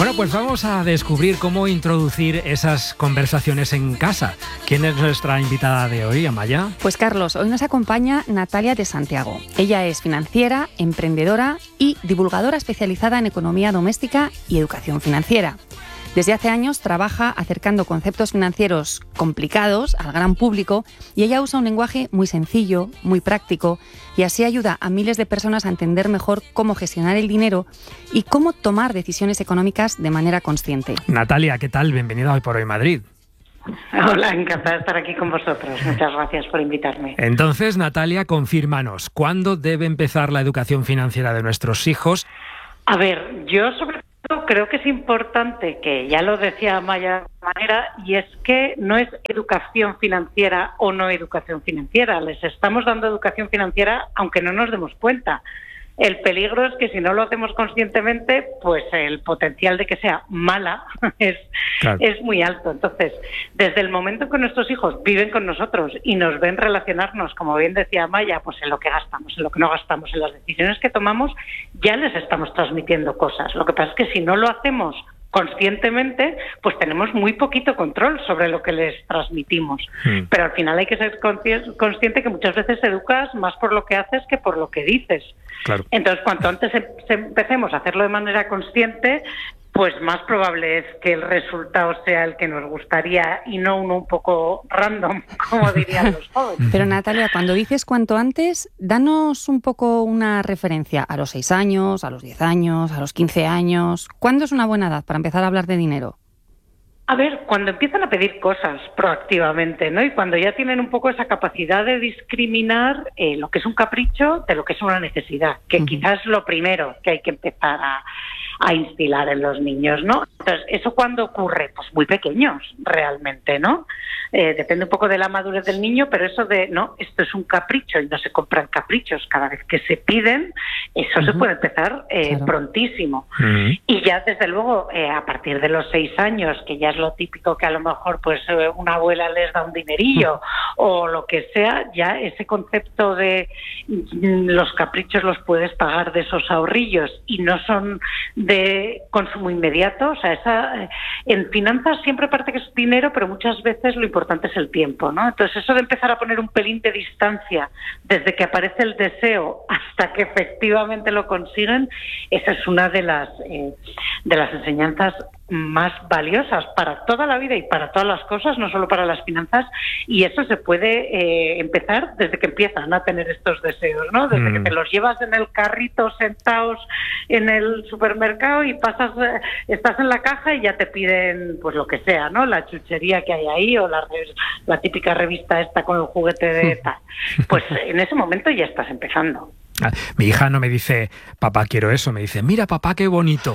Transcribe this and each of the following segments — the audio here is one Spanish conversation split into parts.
Bueno, pues vamos a descubrir cómo introducir esas conversaciones en casa. ¿Quién es nuestra invitada de hoy, Amaya? Pues Carlos, hoy nos acompaña Natalia de Santiago. Ella es financiera, emprendedora y divulgadora especializada en economía doméstica y educación financiera. Desde hace años trabaja acercando conceptos financieros complicados al gran público y ella usa un lenguaje muy sencillo, muy práctico y así ayuda a miles de personas a entender mejor cómo gestionar el dinero y cómo tomar decisiones económicas de manera consciente. Natalia, ¿qué tal? Bienvenida a Hoy por Hoy Madrid. Hola, encantada de estar aquí con vosotros. Muchas gracias por invitarme. Entonces, Natalia, confírmanos, ¿cuándo debe empezar la educación financiera de nuestros hijos? A ver, yo sobre todo creo que es importante, que ya lo decía Maya de manera, y es que no es educación financiera o no educación financiera. Les estamos dando educación financiera aunque no nos demos cuenta. El peligro es que si no lo hacemos conscientemente, pues el potencial de que sea mala es muy alto. Entonces, desde el momento que nuestros hijos viven con nosotros y nos ven relacionarnos, como bien decía Maya, pues en lo que gastamos, en lo que no gastamos, en las decisiones que tomamos, ya les estamos transmitiendo cosas. Lo que pasa es que si no lo hacemos conscientemente, pues tenemos muy poquito control sobre lo que les transmitimos. Pero al final hay que ser consciente que muchas veces educas más por lo que haces que por lo que dices. Claro. Entonces, cuanto antes empecemos a hacerlo de manera consciente, pues más probable es que el resultado sea el que nos gustaría y no uno un poco random, como dirían los jóvenes. Pero Natalia, cuando dices cuanto antes, danos un poco una referencia a los 6 años, a los 10 años, a los 15 años. ¿Cuándo es una buena edad para empezar a hablar de dinero? A ver, cuando empiezan a pedir cosas proactivamente, ¿no? Y cuando ya tienen un poco esa capacidad de discriminar lo que es un capricho de lo que es una necesidad, que quizás es lo primero que hay que empezar a instilar en los niños, ¿no? Entonces, ¿eso cuándo ocurre? Pues muy pequeños, realmente, ¿no? Depende un poco de la madurez del niño, pero eso de, no, esto es un capricho y no se compran caprichos cada vez que se piden, eso se puede empezar prontísimo. Y ya, desde luego, a partir de los 6 años, que ya es lo típico que a lo mejor pues una abuela les da un dinerillo o lo que sea, ya ese concepto de los caprichos los puedes pagar de esos ahorrillos y no son de consumo inmediato. O sea, en finanzas siempre parece que es dinero, pero muchas veces lo importante es el tiempo, ¿no? Entonces, eso de empezar a poner un pelín de distancia desde que aparece el deseo hasta que efectivamente lo consiguen, esa es una de las enseñanzas más valiosas para toda la vida y para todas las cosas, no solo para las finanzas, y eso se puede empezar desde que empiezan a tener estos deseos, ¿no? Desde que te los llevas en el carrito sentados en el supermercado y estás en la caja y ya te piden pues lo que sea, ¿no? La chuchería que hay ahí o la típica revista esta con el juguete de tal. Pues en ese momento ya estás empezando. Mi hija no me dice, papá, quiero eso, me dice, mira, papá, qué bonito.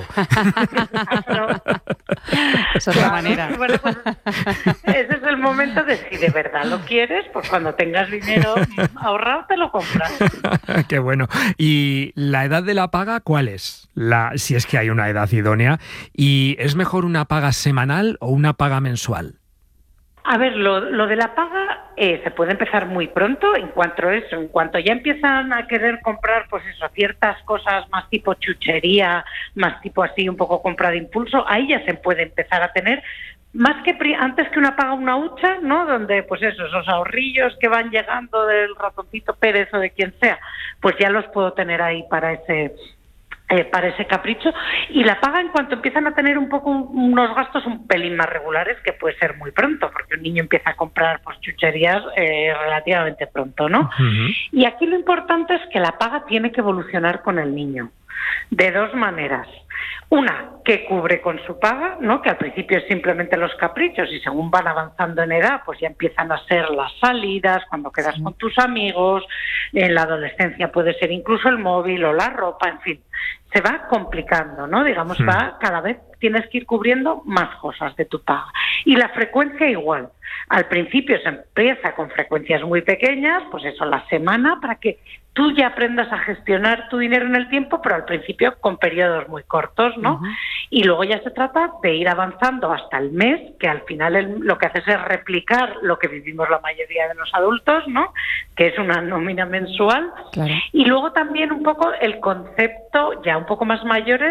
Esa es la manera. Bueno, pues, ese es el momento de si de verdad lo quieres, pues cuando tengas dinero ahorrado te lo compras. Qué bueno. ¿Y la edad de la paga cuál es? Si es que hay una edad idónea. ¿Y es mejor una paga semanal o una paga mensual? A ver, lo de la paga se puede empezar muy pronto. En cuanto ya empiezan a querer comprar, pues eso, ciertas cosas más tipo chuchería, más tipo así un poco compra de impulso, ahí ya se puede empezar a tener más que antes que una paga una hucha, ¿no? Donde pues eso, esos ahorrillos que van llegando del ratoncito Pérez o de quien sea, pues ya los puedo tener ahí para ese capricho. Y la paga en cuanto empiezan a tener un poco unos gastos un pelín más regulares, que puede ser muy pronto, porque un niño empieza a comprar pues chucherías relativamente pronto, ¿no? Y aquí lo importante es que la paga tiene que evolucionar con el niño de 2 maneras. Una, que cubre con su paga, ¿no? Que al principio es simplemente los caprichos y según van avanzando en edad, pues ya empiezan a ser las salidas, cuando quedas con tus amigos, en la adolescencia puede ser incluso el móvil o la ropa, en fin, se va complicando, ¿no? Digamos, cada vez tienes que ir cubriendo más cosas de tu paga. Y la frecuencia igual. Al principio se empieza con frecuencias muy pequeñas, pues eso, la semana, para que tú ya aprendas a gestionar tu dinero en el tiempo, pero al principio con periodos muy cortos, ¿no? Y luego ya se trata de ir avanzando hasta el mes, que al final lo que haces es replicar lo que vivimos la mayoría de los adultos, ¿no? Que es una nómina mensual. Claro. Y luego también un poco el concepto, ya un poco más mayores,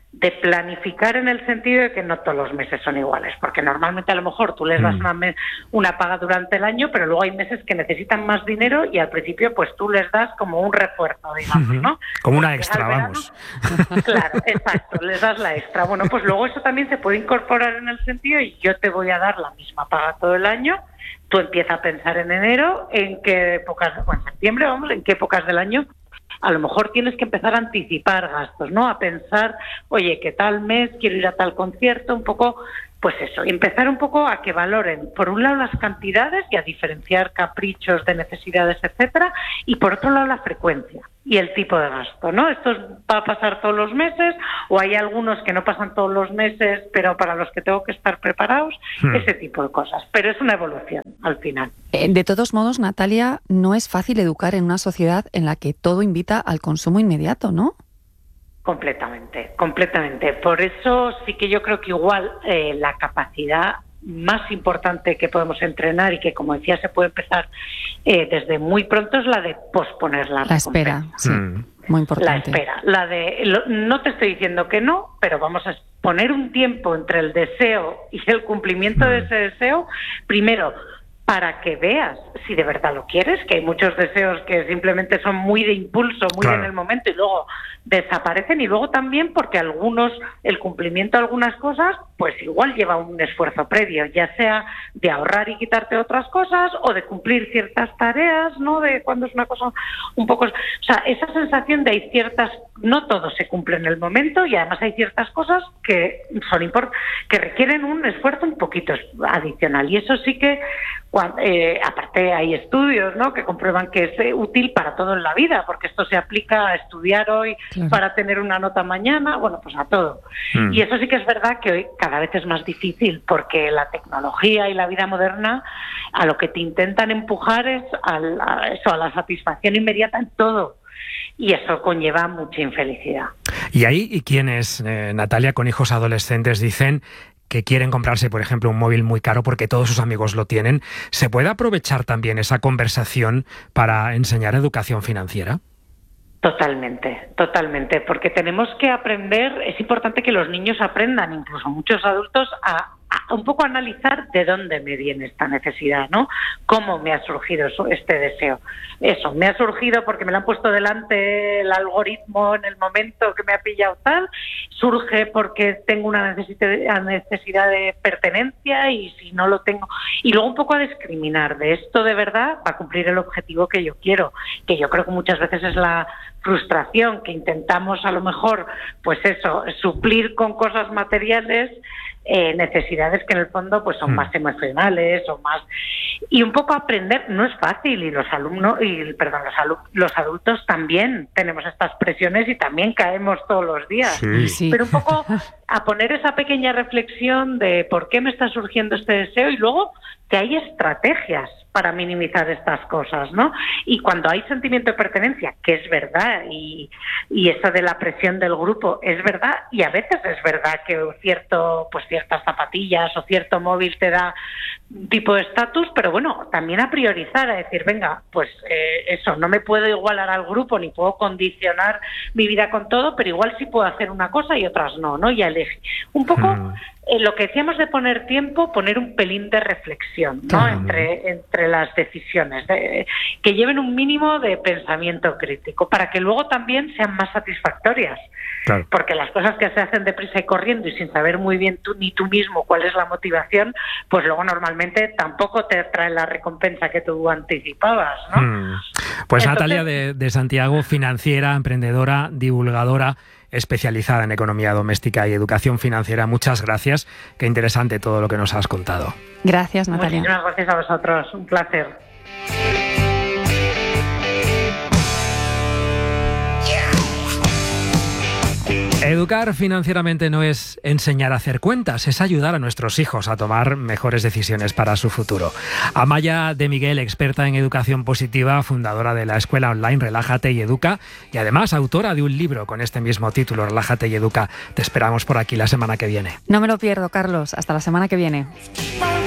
de planificar en el sentido de que no todos los meses son iguales, porque normalmente a lo mejor tú les das una paga durante el año, pero luego hay meses que necesitan más dinero y al principio pues tú les das como un refuerzo, digamos, ¿no? Como una extra, vamos. Claro, exacto, les das la extra. Bueno, pues luego eso también se puede incorporar en el sentido y yo te voy a dar la misma paga todo el año. Tú empiezas a pensar en enero, en qué épocas, en septiembre, vamos, en qué épocas del año a lo mejor tienes que empezar a anticipar gastos, ¿no? A pensar, oye, que tal mes quiero ir a tal concierto, un poco, pues eso, y empezar un poco a que valoren, por un lado, las cantidades y a diferenciar caprichos de necesidades, etcétera, y por otro lado, la frecuencia y el tipo de gasto, ¿no? ¿Esto va a pasar todos los meses o hay algunos que no pasan todos los meses, pero para los que tengo que estar preparados? Ese tipo de cosas. Pero es una evolución al final. De todos modos, Natalia, no es fácil educar en una sociedad en la que todo invita al consumo inmediato, ¿no? Completamente, completamente. Por eso sí que yo creo que igual la capacidad más importante que podemos entrenar y que, como decía, se puede empezar desde muy pronto es la de posponer la espera, sí, muy importante. La espera, no te estoy diciendo que no, pero vamos a poner un tiempo entre el deseo y el cumplimiento de ese deseo, primero, para que veas si de verdad lo quieres, que hay muchos deseos que simplemente son muy de impulso, muy en el momento y luego desaparecen, y luego también porque el cumplimiento de algunas cosas, pues igual lleva un esfuerzo previo, ya sea de ahorrar y quitarte otras cosas o de cumplir ciertas tareas, ¿no? De cuando es una cosa un poco... O sea, esa sensación de hay ciertas... No todo se cumple en el momento y además hay ciertas cosas que son que requieren un esfuerzo un poquito adicional, y eso sí que... aparte hay estudios, ¿no?, que comprueban que es útil para todo en la vida, porque esto se aplica a estudiar hoy para tener una nota mañana, bueno, pues a todo. Y eso sí que es verdad que hoy cada vez es más difícil, porque la tecnología y la vida moderna a lo que te intentan empujar es a la satisfacción inmediata en todo. Y eso conlleva mucha infelicidad. Y hay quienes, Natalia, con hijos adolescentes dicen que quieren comprarse, por ejemplo, un móvil muy caro porque todos sus amigos lo tienen. ¿Se puede aprovechar también esa conversación para enseñar educación financiera? Totalmente, totalmente, porque tenemos que aprender, es importante que los niños aprendan, incluso muchos adultos, a un poco analizar de dónde me viene esta necesidad, ¿no? ¿Cómo me ha surgido este deseo? Eso, me ha surgido porque me lo han puesto delante el algoritmo en el momento que me ha pillado tal, surge porque tengo una necesidad de pertenencia y si no lo tengo... Y luego un poco a discriminar de esto de verdad va a cumplir el objetivo que yo quiero, que yo creo que muchas veces es la frustración, que intentamos a lo mejor, pues eso, suplir con cosas materiales necesidades que en el fondo pues son más emocionales o más, y un poco aprender no es fácil, y los adultos también tenemos estas presiones y también caemos todos los días, pero un poco a poner esa pequeña reflexión de por qué me está surgiendo este deseo, y luego que hay estrategias para minimizar estas cosas, ¿no? Y cuando hay sentimiento de pertenencia, que es verdad, y eso de la presión del grupo es verdad, y a veces es verdad que ciertas zapatillas o cierto móvil te da un tipo de estatus, pero bueno, también a priorizar, a decir, venga, pues eso, no me puedo igualar al grupo ni puedo condicionar mi vida con todo, pero igual sí puedo hacer una cosa y otras no, y elegir. Un poco lo que decíamos de poner tiempo, poner un pelín de reflexión, ¿no? Entre las decisiones, que lleven un mínimo de pensamiento crítico, para que luego también sean más satisfactorias. Claro. Porque las cosas que se hacen deprisa y corriendo y sin saber muy bien tú mismo cuál es la motivación, pues luego normalmente tampoco te trae la recompensa que tú anticipabas, ¿no? Pues entonces, Natalia de Santiago, financiera, emprendedora, divulgadora, especializada en economía doméstica y educación financiera. Muchas gracias. Qué interesante todo lo que nos has contado. Gracias, Natalia. Muchísimas gracias a vosotros. Un placer. Educar financieramente no es enseñar a hacer cuentas, es ayudar a nuestros hijos a tomar mejores decisiones para su futuro. Amaya de Miguel, experta en educación positiva, fundadora de la escuela online Relájate y Educa, y además autora de un libro con este mismo título, Relájate y Educa. Te esperamos por aquí la semana que viene. No me lo pierdo, Carlos. Hasta la semana que viene.